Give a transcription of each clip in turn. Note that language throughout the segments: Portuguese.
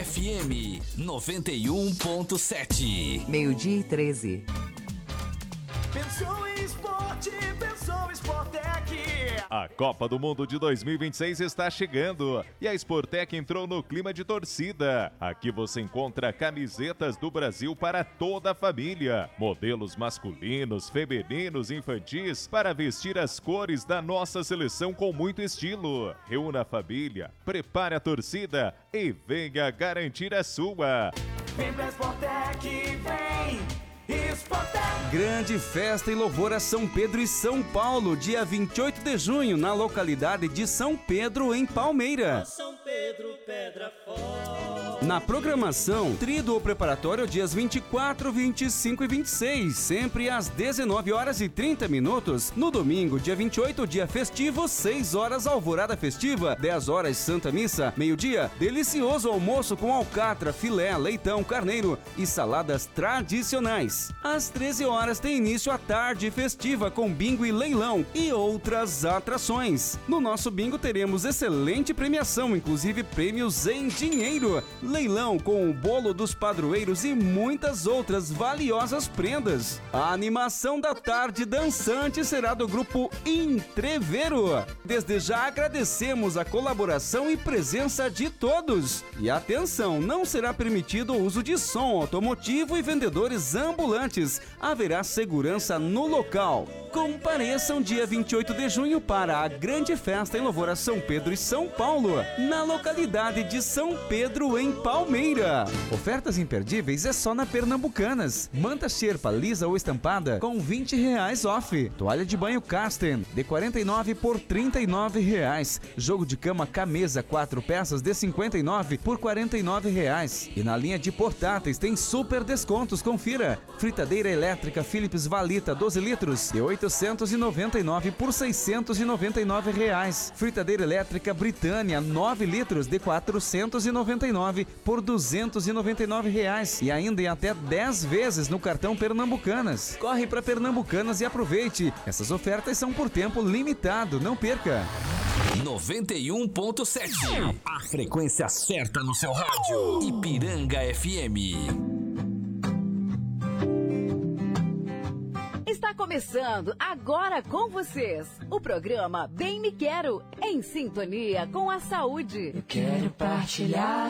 FM 91.7. 12:13. Pensou em esporte, pensou em Sportec. A Copa do Mundo de 2026 está chegando e a Sportec entrou no clima de torcida. Aqui você encontra camisetas do Brasil para toda a família, modelos masculinos, femininos e infantis para vestir as cores da nossa seleção com muito estilo. Reúna a família, prepare a torcida e venha garantir a sua. Vem pra Sportec, vem! Sportec. Grande festa e louvor a São Pedro e São Paulo, dia 28 de junho, na localidade de São Pedro, em Palmeira. São Pedro, Pedra Forte. Na programação, tríduo preparatório dias 24, 25 e 26, sempre às 19h30. No domingo, dia 28, dia festivo, 6 horas alvorada festiva, 10 horas Santa Missa, meio-dia, delicioso almoço com alcatra, filé, leitão, carneiro e saladas tradicionais. Às 13 horas tem início a tarde festiva com bingo e leilão e outras atrações. No nosso bingo teremos excelente premiação, inclusive prêmios em dinheiro, leilão com o bolo dos padroeiros e muitas outras valiosas prendas. A animação da tarde dançante será do grupo Entrevero. Desde já agradecemos a colaboração e presença de todos. E atenção, não será permitido o uso de som automotivo e vendedores ambulantes. Haverá segurança no local. Compareçam dia 28 de junho para a grande festa em louvor a São Pedro e São Paulo, na localidade de São Pedro, em Palmeira. Ofertas imperdíveis é só na Pernambucanas. Manta xerpa lisa ou estampada com R$20 off. Toalha de banho Casten de R$49 por R$39. Jogo de cama Camesa 4 peças de R$59 por R$49. E na linha de portáteis tem super descontos, confira. Fritadeira elétrica Philips Valita 12 litros de R$899 por R$699. Fritadeira elétrica Britânia 9 litros de R$499 por R$299. E ainda em até 10 vezes no cartão Pernambucanas. Corre para Pernambucanas e aproveite. Essas ofertas são por tempo limitado, não perca. 91.7. A frequência certa no seu rádio. Ipiranga FM. Está começando agora com vocês o programa Bem Me Quero, em sintonia com a saúde. Eu quero partilhar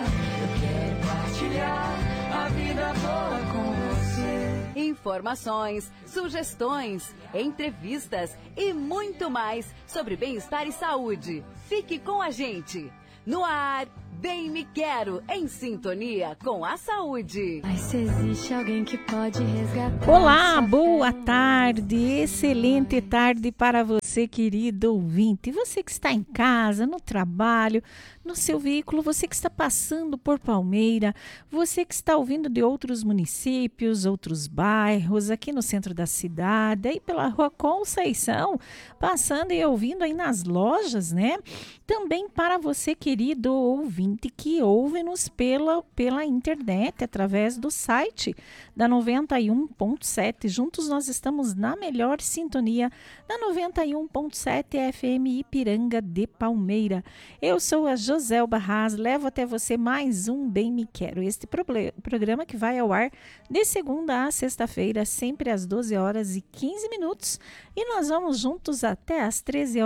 a vida boa com você. Informações, sugestões, entrevistas e muito mais sobre bem-estar e saúde. Fique com a gente. No ar, Bem Me Quero, em sintonia com a saúde. Mas se existe alguém que pode resgatar... Olá, boa tarde, excelente tarde para você, querido ouvinte. Você que está em casa, no trabalho, no seu veículo, você que está passando por Palmeira, você que está ouvindo de outros municípios, outros bairros, aqui no centro da cidade, aí pela Rua Conceição, passando e ouvindo aí nas lojas, né? Também para você, querido ouvinte, que ouve-nos pela internet, através do site da 91.7. Juntos nós estamos na melhor sintonia da 91.7 FM Ipiranga de Palmeira. Eu sou a Joselba Haas, levo até você mais um Bem Me Quero. Este programa que vai ao ar de segunda a sexta-feira, sempre às 12h15. E nós vamos juntos até às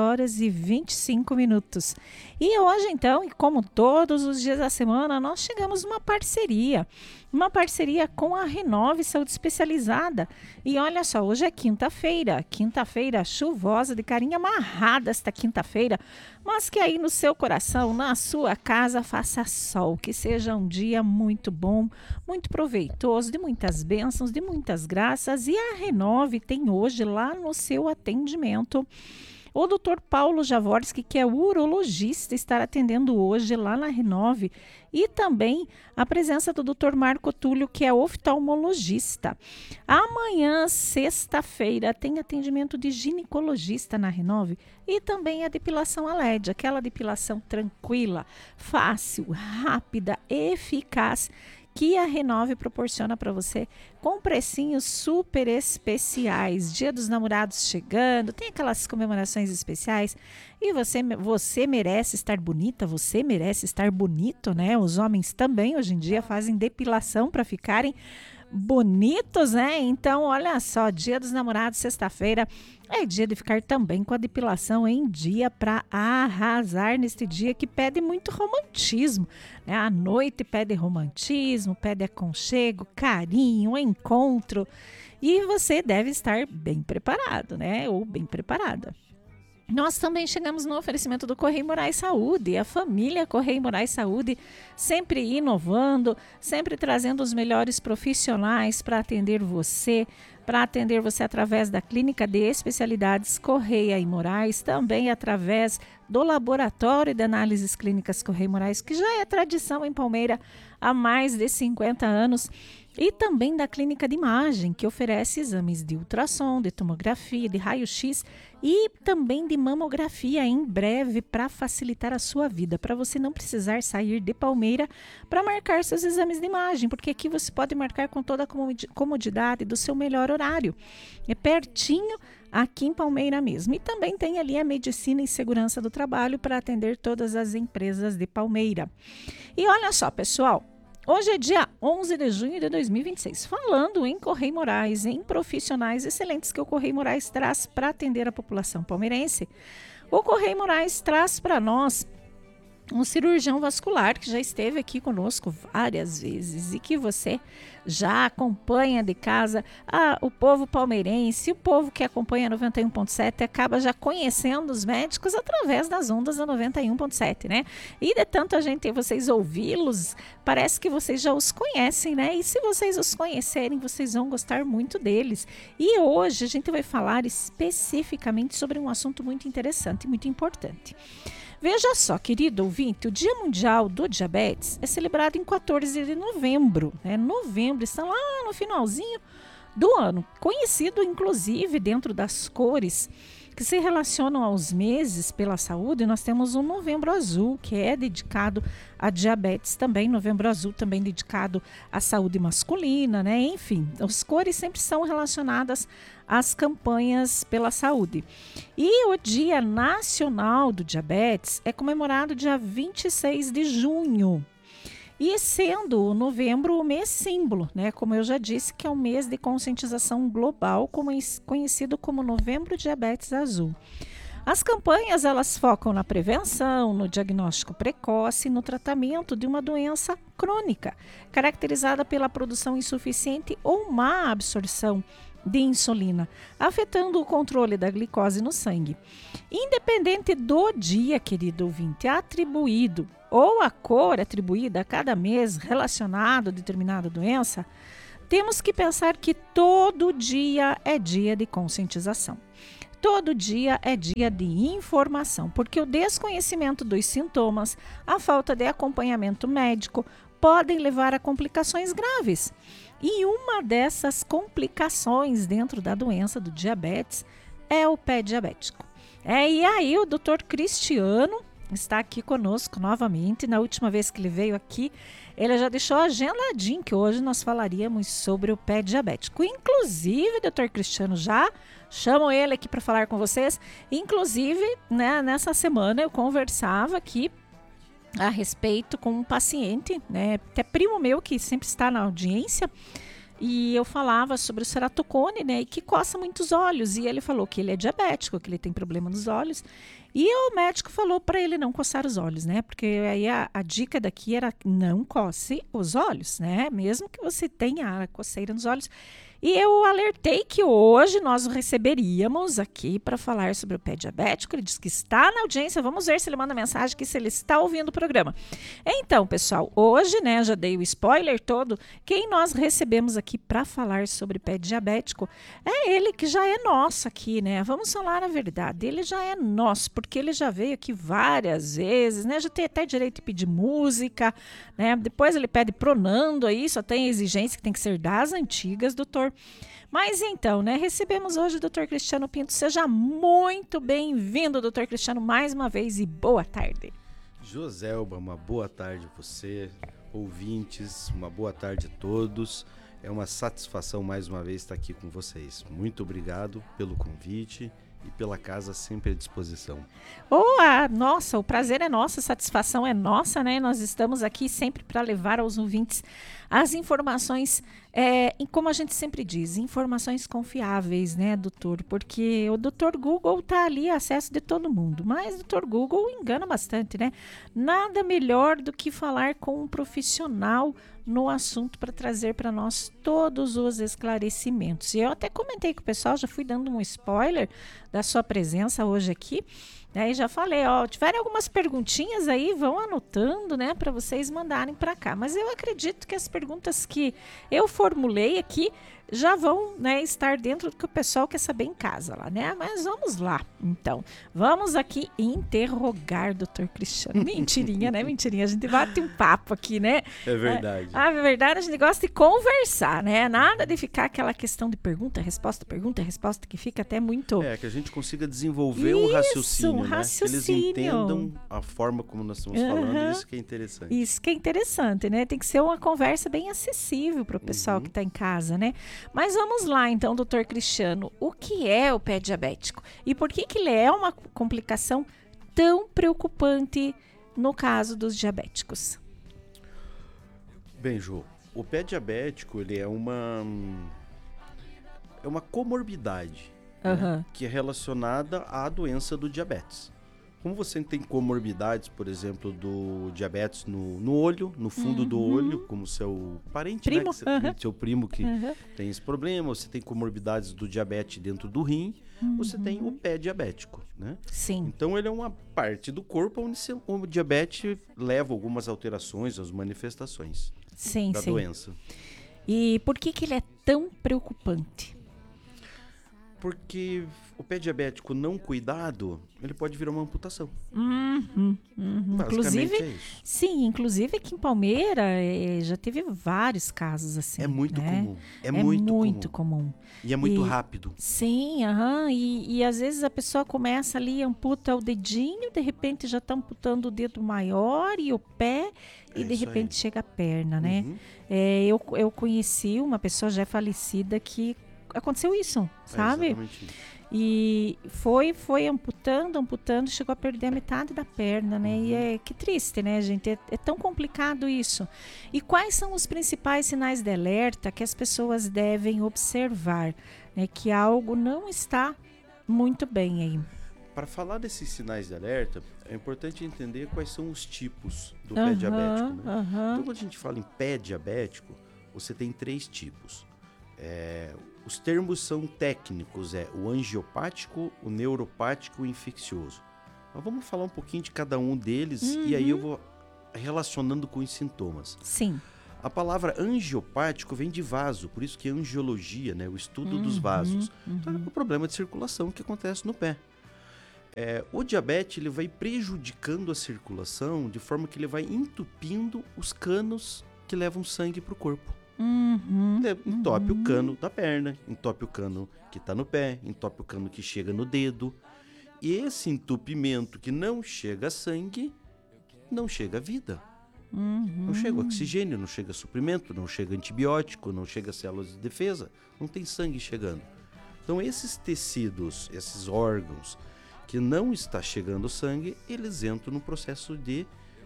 13h25. E hoje, então, e como todos os dias da semana, nós chegamos numa parceria com a Renove Saúde Especializada. E olha só, hoje é quinta-feira chuvosa, de carinha amarrada esta quinta-feira, mas que aí no seu coração, na sua casa, faça sol, que seja um dia muito bom, muito proveitoso, de muitas bênçãos, de muitas graças. E a Renove tem hoje lá no seu atendimento o Dr. Paulo Javorski, que é urologista, estará atendendo hoje lá na Renove, e também a presença do Dr. Marco Túlio, que é oftalmologista. Amanhã, sexta-feira, tem atendimento de ginecologista na Renove e também a depilação a LED, aquela depilação tranquila, fácil, rápida, eficaz, que a Renove proporciona para você com precinhos super especiais. Dia dos Namorados chegando, tem aquelas comemorações especiais e você merece estar bonita, você merece estar bonito, né? Os homens também hoje em dia fazem depilação para ficarem bonitos, né? Então, olha só, Dia dos Namorados, sexta-feira, é dia de ficar também com a depilação em dia para arrasar neste dia que pede muito romantismo, né? A noite pede romantismo, pede aconchego, carinho, encontro, e você deve estar bem preparado, né? Ou bem preparada. Nós também chegamos no oferecimento do Correio Moraes Saúde, a família Correio Moraes Saúde sempre inovando, sempre trazendo os melhores profissionais para atender você através da Clínica de Especialidades Correia e Moraes, também através do Laboratório de Análises Clínicas Correia e Moraes, que já é tradição em Palmeira há mais de 50 anos, e também da Clínica de Imagem, que oferece exames de ultrassom, de tomografia, de raio-x e também de mamografia em breve para facilitar a sua vida, para você não precisar sair de Palmeira para marcar seus exames de imagem, porque aqui você pode marcar com toda a comodidade do seu melhor horário. É pertinho aqui em Palmeira mesmo. E também tem ali a Medicina e Segurança do Trabalho para atender todas as empresas de Palmeira. E olha só, pessoal, hoje é dia 11 de junho de 2026. Falando em Correio Moraes, em profissionais excelentes que o Correio Moraes traz para atender a população palmeirense, o Correio Moraes traz para nós um cirurgião vascular que já esteve aqui conosco várias vezes e que você já acompanha de casa. O povo palmeirense, o povo que acompanha 91.7 acaba já conhecendo os médicos através das ondas da 91.7, né? E de tanto vocês ouvi-los, parece que vocês já os conhecem, né? E se vocês os conhecerem, vocês vão gostar muito deles. E hoje a gente vai falar especificamente sobre um assunto muito interessante, muito importante. Veja só, querido ouvinte, o Dia Mundial do Diabetes é celebrado em 14 de novembro. Novembro, está lá no finalzinho do ano, conhecido inclusive dentro das cores que se relacionam aos meses pela saúde. Nós temos o Novembro Azul, que é dedicado a diabetes também, Novembro Azul também dedicado à saúde masculina, né? Enfim, as cores sempre são relacionadas às campanhas pela saúde. E o Dia Nacional do Diabetes é comemorado dia 26 de junho. E sendo o novembro o mês símbolo, né? Como eu já disse, que é um mês de conscientização global, conhecido como Novembro Diabetes Azul. As campanhas, elas focam na prevenção, no diagnóstico precoce e no tratamento de uma doença crônica, caracterizada pela produção insuficiente ou má absorção de insulina, afetando o controle da glicose no sangue. Independente do dia, querido ouvinte, atribuído ou a cor atribuída a cada mês relacionado a determinada doença, temos que pensar que todo dia é dia de conscientização. Todo dia é dia de informação, porque o desconhecimento dos sintomas, a falta de acompanhamento médico, podem levar a complicações graves. E uma dessas complicações dentro da doença do diabetes é o pé diabético. E aí o Dr. Cristiano está aqui conosco novamente. Na última vez que ele veio aqui, ele já deixou agendadinho que hoje nós falaríamos sobre o pé diabético. Inclusive, Dr. Cristiano, já chamo ele aqui para falar com vocês. Inclusive, né, nessa semana eu conversava aqui a respeito com um paciente, né, até primo meu que sempre está na audiência, e eu falava sobre o ceratocone, né, e que coça muito os olhos, e ele falou que ele é diabético, que ele tem problema nos olhos, e o médico falou para ele não coçar os olhos, né, porque aí a dica daqui era não coce os olhos, né, mesmo que você tenha a coceira nos olhos. E eu alertei que hoje nós o receberíamos aqui para falar sobre o pé diabético. Ele disse que está na audiência. Vamos ver se ele manda mensagem aqui, se ele está ouvindo o programa. Então, pessoal, hoje, né, já dei o spoiler todo. Quem nós recebemos aqui para falar sobre pé diabético é ele que já é nosso aqui, né? Vamos falar a verdade. Ele já é nosso, porque ele já veio aqui várias vezes, né? Já tem até direito de pedir música, né? Depois ele pede pronando aí, só tem exigência que tem que ser das antigas, doutor. Mas então, né, recebemos hoje o Dr. Cristiano Pinto. Seja muito bem-vindo, Dr. Cristiano, mais uma vez, e boa tarde. Joselba, uma boa tarde a você, ouvintes, uma boa tarde a todos. É uma satisfação mais uma vez estar aqui com vocês. Muito obrigado pelo convite e pela casa sempre à disposição. Nossa, o prazer é nosso, a satisfação é nossa, né? Nós estamos aqui sempre para levar aos ouvintes as informações, como a gente sempre diz, informações confiáveis, né, doutor? Porque o doutor Google está ali, acesso de todo mundo, mas o doutor Google engana bastante, né? Nada melhor do que falar com um profissional no assunto para trazer para nós todos os esclarecimentos. E eu até comentei com o pessoal, já fui dando um spoiler da sua presença hoje aqui, né? E já falei, tiverem algumas perguntinhas aí, vão anotando, né, para vocês mandarem para cá. Mas eu acredito que as perguntas que eu formulei aqui já vão, né, estar dentro do que o pessoal quer saber em casa lá, né? Mas vamos lá, então. Vamos aqui interrogar o Dr. Cristiano. Mentirinha, né? Mentirinha. A gente bate um papo aqui, né? É verdade. É verdade, a gente gosta de conversar, né? Nada de ficar aquela questão de pergunta, resposta, que fica até muito... Que a gente consiga desenvolver um raciocínio, né? Que eles entendam a forma como nós estamos falando, isso que é interessante. Isso que é interessante, né? Tem que ser uma conversa bem acessível para o pessoal que está em casa, né? Mas vamos lá, então, doutor Cristiano. O que é o pé diabético? E por que ele é uma complicação tão preocupante no caso dos diabéticos? Bem, Jô, o pé diabético, ele é uma comorbidade, né, que é relacionada à doença do diabetes. Como você tem comorbidades, por exemplo, do diabetes no olho, no fundo do olho, como seu parente, primo, né, seu primo que tem esse problema, você tem comorbidades do diabetes dentro do rim, você tem o pé diabético, né? Sim. Então ele é uma parte do corpo onde o diabetes leva algumas alterações, as manifestações da doença. E por que ele é tão preocupante? Porque o pé diabético não cuidado, ele pode virar uma amputação. Inclusive, é isso. Sim, inclusive aqui em Palmeira já teve vários casos assim. É muito comum. É muito comum. E é muito rápido. Sim, e às vezes a pessoa começa ali, amputa o dedinho, de repente já está amputando o dedo maior e o pé, e de repente chega a perna, né? Eu conheci uma pessoa já falecida que aconteceu isso, sabe? Exatamente isso. E foi amputando, chegou a perder a metade da perna, né? E que triste, né, gente? É tão complicado isso. E quais são os principais sinais de alerta que as pessoas devem observar, né? Que algo não está muito bem aí. Para falar desses sinais de alerta, é importante entender quais são os tipos do pé diabético, né? Então, quando a gente fala em pé diabético, você tem 3 tipos. Os termos são técnicos, o angiopático, o neuropático e o infeccioso. Mas vamos falar um pouquinho de cada um deles e aí eu vou relacionando com os sintomas. Sim. A palavra angiopático vem de vaso, por isso que é angiologia, né? O estudo dos vasos. Então, é um problema de circulação que acontece no pé. O diabetes ele vai prejudicando a circulação de forma que ele vai entupindo os canos que levam sangue para o corpo. Entope o cano da perna, entope o cano que está no pé, entope o cano que chega no dedo. E esse entupimento que não chega sangue, não chega vida. Não chega oxigênio, não chega suprimento, não chega antibiótico, não chega células de defesa, não tem sangue chegando. Então esses tecidos, esses órgãos que não está chegando sangue, eles entram no processo de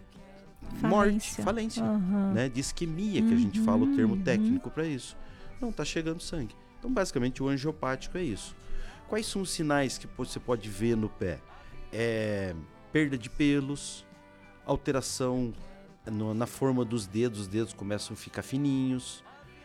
falência, né? De isquemia, que a gente fala o termo técnico para isso. Não está chegando sangue. Então, basicamente, o angiopático é isso. Quais são os sinais que você pode ver no pé? Perda de pelos, alteração na forma dos dedos, os dedos começam a ficar fininhos,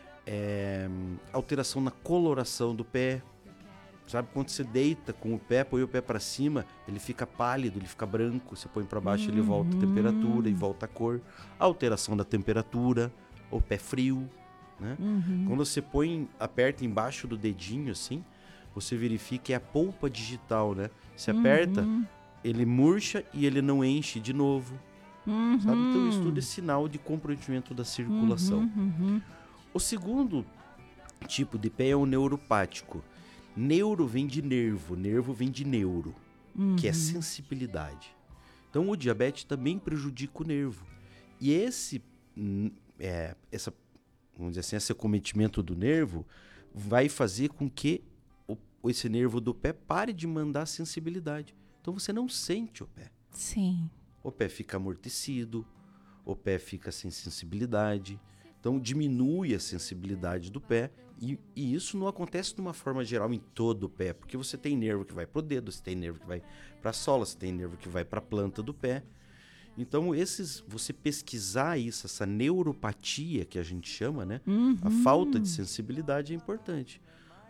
alteração na coloração do pé. Sabe, quando você deita com o pé, põe o pé para cima, ele fica pálido, ele fica branco. Você põe para baixo, ele volta a temperatura e volta a cor. Alteração da temperatura, o pé frio, né? Quando você aperta embaixo do dedinho, assim, você verifica que é a polpa digital, né? Você aperta, ele murcha e ele não enche de novo. Sabe? Então, isso tudo é sinal de comprometimento da circulação. O segundo tipo de pé é o neuropático. Neuro vem de nervo, nervo vem de neuro, que é sensibilidade. Então o diabetes também prejudica o nervo. E esse vamos dizer assim, esse acometimento do nervo vai fazer com que esse nervo do pé pare de mandar sensibilidade. Então você não sente o pé. Sim. O pé fica amortecido, o pé fica sem sensibilidade. Então diminui a sensibilidade do pé e isso não acontece de uma forma geral em todo o pé, porque você tem nervo que vai para o dedo, você tem nervo que vai para a sola, você tem nervo que vai para a planta do pé. Então você pesquisar isso, essa neuropatia que a gente chama, né? A falta de sensibilidade é importante.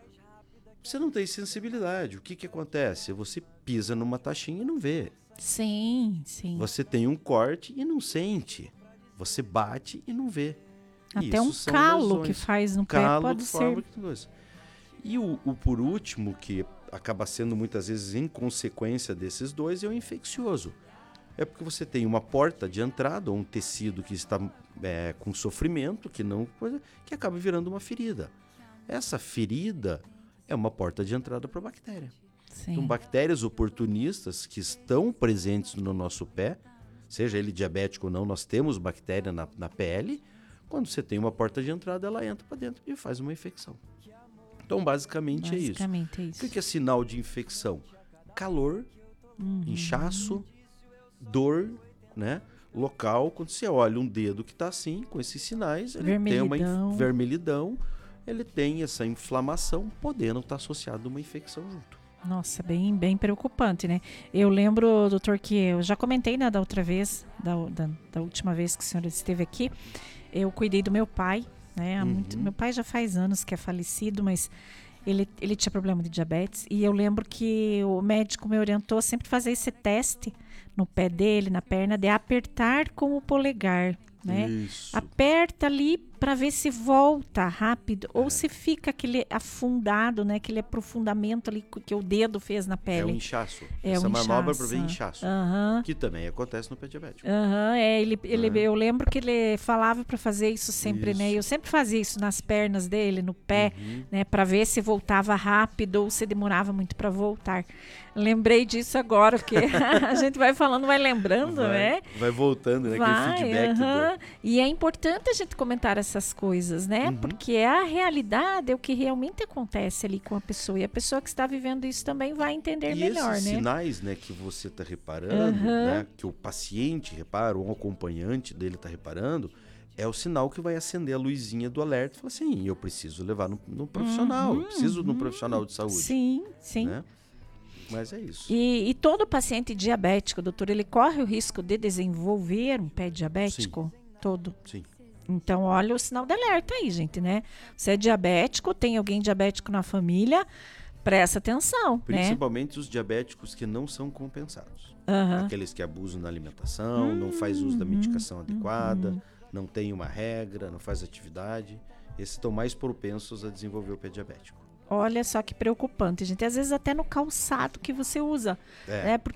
Você não tem sensibilidade, o que acontece? Você pisa numa taxinha e não vê. Sim. Você tem um corte e não sente. Você bate e não vê. Até Isso um são calo lesões. que faz no pé pode ser. E o por último, que acaba sendo muitas vezes em consequência desses dois, é o infeccioso. É porque você tem uma porta de entrada, ou um tecido que está com sofrimento, que acaba virando uma ferida. Essa ferida é uma porta de entrada para a bactéria. Sim. Então, bactérias oportunistas que estão presentes no nosso pé, seja ele diabético ou não, nós temos bactéria na pele. Quando você tem uma porta de entrada, ela entra para dentro e faz uma infecção. Então, basicamente é isso. O que é sinal de infecção? Calor, inchaço, dor, né? Local, quando você olha um dedo que está assim, com esses sinais, ele tem uma vermelhidão, ele tem essa inflamação, podendo estar associado a uma infecção junto. Nossa, bem preocupante, né? Eu lembro, doutor, que eu já comentei, né, da outra vez, da última vez que o senhor esteve aqui, eu cuidei do meu pai, né? Meu pai já faz anos que é falecido, mas ele tinha problema de diabetes, e eu lembro que o médico me orientou a sempre fazer esse teste no pé dele, na perna, de apertar com o polegar, né? Isso. Aperta ali para ver se volta rápido ou se fica aquele afundado, né? Aquele aprofundamento ali que o dedo fez na pele. É um inchaço. Essa manobra para ver inchaço. Uhum. Que também acontece no pé diabético. Eu lembro que ele falava para fazer isso sempre, né? Eu sempre fazia isso nas pernas dele, no pé, né? Para ver se voltava rápido ou se demorava muito para voltar. Lembrei disso agora, porque a gente vai falando, vai lembrando, né? Vai voltando, né? Aquele feedback. E é importante a gente comentar essas coisas, né? Porque a realidade é o que realmente acontece ali com a pessoa. E a pessoa que está vivendo isso também vai entender melhor, esses né? sinais, né, que você está reparando, né? Que o paciente repara, ou o acompanhante dele está reparando, é o sinal que vai acender a luzinha do alerta e falar assim, eu preciso levar no profissional, eu preciso de um profissional de saúde. Sim. Né? Mas é isso. E todo paciente diabético, doutor, ele corre o risco de desenvolver um pé diabético? Sim. Todo? Sim. Então, olha o sinal de alerta aí, gente, né? Você é diabético, tem alguém diabético na família, presta atenção, Principalmente os diabéticos que não são compensados. Aqueles que abusam da alimentação, não faz uso da medicação adequada, não tem uma regra, não faz atividade. Esses estão mais propensos a desenvolver o pé diabético. Olha só que preocupante, gente. Às vezes até no calçado que você usa, né?